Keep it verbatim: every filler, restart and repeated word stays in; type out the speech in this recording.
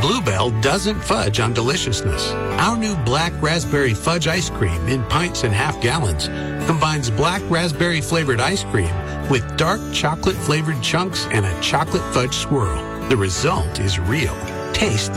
Bluebell doesn't fudge on deliciousness. Our new black raspberry fudge ice cream in pints and half gallons combines black raspberry flavored ice cream with dark chocolate flavored chunks and a chocolate fudge swirl. The result is real. Taste